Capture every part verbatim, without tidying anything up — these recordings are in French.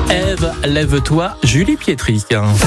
Ève, lève-toi, Julie Pietri.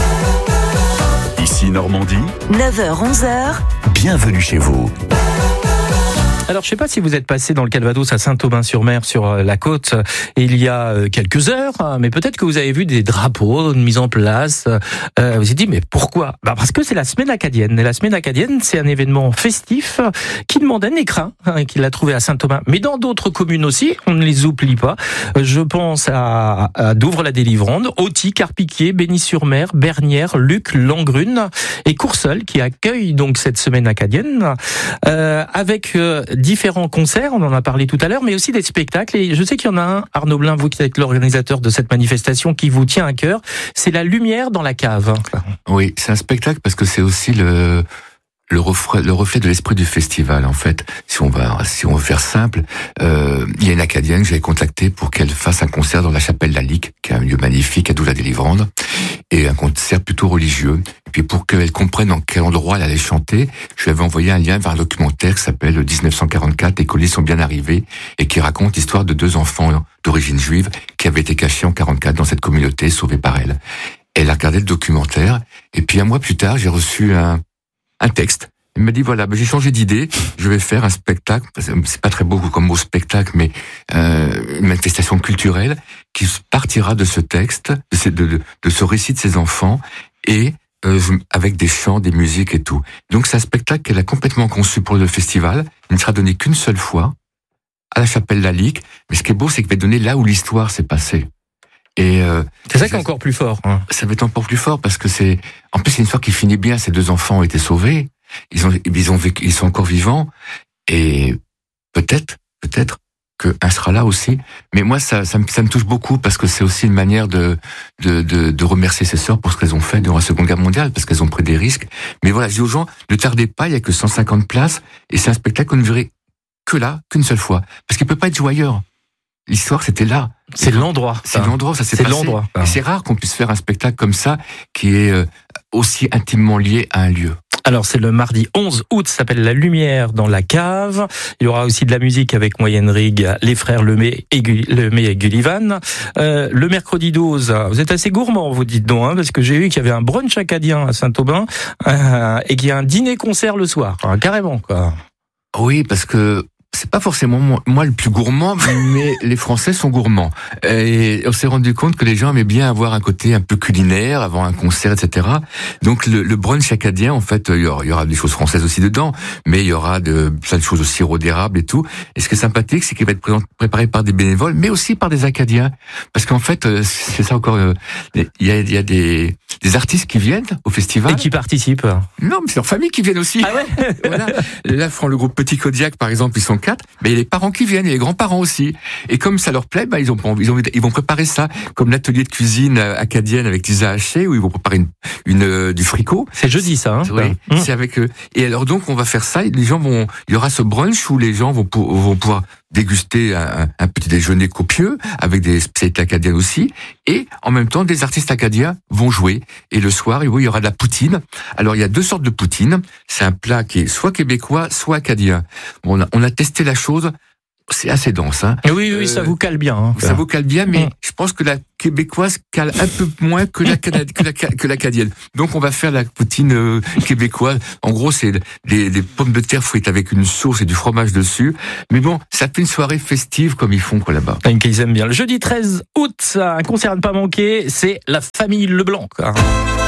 Ici Normandie, neuf heures onze heures. Bienvenue chez vous. Alors, je ne sais pas si vous êtes passé dans le Calvados à Saint-Aubin-sur-Mer, sur la côte, il y a quelques heures, mais peut-être que vous avez vu des drapeaux mis en place. Euh, vous vous êtes dit, mais pourquoi ? Bah parce que c'est la semaine acadienne. Et la semaine acadienne, c'est un événement festif qui demande un écrin, hein, qu'il a trouvé à Saint-Aubin. Mais dans d'autres communes aussi, on ne les oublie pas. Je pense à, à Douvres-la-Délivrande, Auty, Carpiquier, Bény-sur-Mer, Bernières, Luc, Langrune et Courseulles qui accueillent donc cette semaine acadienne euh, avec euh, différents concerts, on en a parlé tout à l'heure, mais aussi des spectacles. Et je sais qu'il y en a un, Arnaud Blin, vous qui êtes l'organisateur de cette manifestation, qui vous tient à cœur. C'est la lumière dans la cave. Oui, c'est un spectacle parce que c'est aussi le le reflet, le reflet de l'esprit du festival. En fait, si on va si on veut faire simple, euh, il y a une acadienne que j'avais contactée pour qu'elle fasse un concert dans la chapelle Lalique, qui est un lieu magnifique à Douvres-la-Délivrande, et un concert plutôt religieux. Et puis pour qu'elle comprenne dans quel endroit elle allait chanter, je lui avais envoyé un lien vers un documentaire qui s'appelle dix-neuf cent quarante-quatre, Les colis sont bien arrivés, et qui raconte l'histoire de deux enfants d'origine juive qui avaient été cachés en quarante-quatre dans cette communauté, sauvés par elle. Elle a regardé le documentaire, et puis un mois plus tard, j'ai reçu un, un texte. Il m'a dit, voilà, ben j'ai changé d'idée, je vais faire un spectacle, c'est pas très beau comme mot spectacle, mais euh, une manifestation culturelle qui partira de ce texte, de ce, de, de, de ce récit de ses enfants, et euh, avec des chants, des musiques et tout. Donc c'est un spectacle qu'elle a complètement conçu pour le festival, il ne sera donné qu'une seule fois, à la chapelle Lalique, mais ce qui est beau, c'est qu'il va donner là où l'histoire s'est passée. Et euh, c'est ça qui est encore plus fort. Hein. Ça va être encore plus fort parce que c'est, en plus c'est une histoire qui finit bien, ces deux enfants ont été sauvés. Ils ont, ils ont vécu, ils sont encore vivants, et peut-être, peut-être qu'un sera là aussi. Mais moi, ça, ça me, ça me touche beaucoup parce que c'est aussi une manière de, de, de, de remercier ces sœurs pour ce qu'elles ont fait durant la Seconde Guerre mondiale, parce qu'elles ont pris des risques. Mais voilà, je dis aux gens, ne tardez pas, il y a que cent cinquante places, et c'est un spectacle qu'on ne verrait que là, qu'une seule fois, parce qu'il peut pas être joué ailleurs. L'histoire, c'était là. C'est l'endroit. C'est ça. l'endroit, ça s'est c'est passé. L'endroit. Et c'est rare qu'on puisse faire un spectacle comme ça, qui est aussi intimement lié à un lieu. Alors c'est le mardi onze août, ça s'appelle La Lumière dans la cave. Il y aura aussi de la musique avec Moyenne Rig, les frères Lemay et, Gu- Lemay et Gullivan. Euh, le mercredi douze, vous êtes assez gourmand, vous dites donc, hein, parce que j'ai vu qu'il y avait un brunch acadien à Saint-Aubin euh, et qu'il y a un dîner-concert le soir, hein, carrément quoi. Oui, parce que c'est pas forcément moi, moi le plus gourmand, mais les Français sont gourmands. Et on s'est rendu compte que les gens aimaient bien avoir un côté un peu culinaire avant un concert, et cetera. Donc le, le brunch acadien, en fait, il y, aura, il y aura des choses françaises aussi dedans, mais il y aura de, plein de choses au sirop d'érable et tout. Et ce qui est sympathique, c'est qu'il va être présent, préparé par des bénévoles, mais aussi par des Acadiens. Parce qu'en fait, c'est ça encore, il y a, il y a des, des artistes qui viennent au festival. Et qui participent. Non, mais c'est leurs familles qui viennent aussi. Ah ouais. Voilà. Là, le groupe Petit Kodiak, par exemple, ils sont quatre, mais il y a les parents qui viennent, et les grands-parents aussi. Et comme ça leur plaît, bah, ils ont, ils ont, ils vont préparer ça, comme l'atelier de cuisine acadienne avec Lisa Haché, où ils vont préparer une, une, euh, du fricot. C'est jeudi, ça, hein. Oui, mmh. c'est avec eux. Et alors, donc, on va faire ça, et les gens vont, il y aura ce brunch où les gens vont, pour, vont pouvoir déguster un, un petit déjeuner copieux, avec des spécialités acadiennes aussi, et en même temps, des artistes acadiens vont jouer. Et le soir, oui, il y aura de la poutine. Alors, il y a deux sortes de poutine. C'est un plat qui est soit québécois, soit acadien. Bon, on a, on a testé la chose. C'est assez dense, hein. Oui, oui, euh, ça vous cale bien. Hein. Ça vous cale bien, mais mmh. je pense que la québécoise cale un peu moins que la canadi- que la que l'acadienne. Donc on va faire la poutine euh, québécoise. En gros, c'est des, des pommes de terre frites avec une sauce et du fromage dessus. Mais bon, ça fait une soirée festive comme ils font quoi là-bas. Et qu'ils aiment bien. Le jeudi treize août, un concert à ne pas manquer, c'est la famille Leblanc. Quoi.